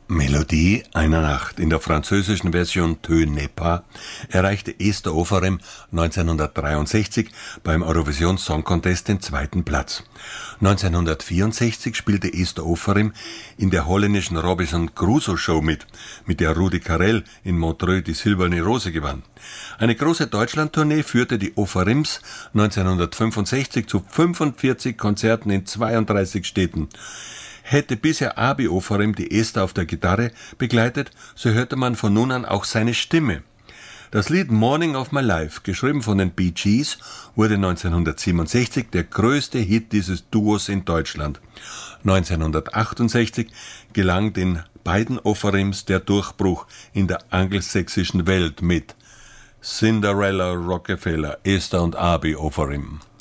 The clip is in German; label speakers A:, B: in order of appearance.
A: Melodie einer Nacht in der französischen Version Teux n'est pas erreichte Esther Oferim 1963 beim Eurovision Song Contest den zweiten Platz. 1964 spielte Esther Oferim in der holländischen Robinson Crusoe Show mit der Rudi Carrell in Montreux die Silberne Rose gewann. Eine große Deutschlandtournee führte die Oferims 1965 zu 45 Konzerten in 32 Städten. Hätte bisher Abi Oferim die Esther auf der Gitarre begleitet, so hörte man von nun an auch seine Stimme. Das Lied Morning of My Life, geschrieben von den Bee Gees, wurde 1967 der größte Hit dieses Duos in Deutschland. 1968 gelang den beiden Oferims der Durchbruch in der angelsächsischen Welt mit Cinderella Rockefeller, Esther und Abi Oferim.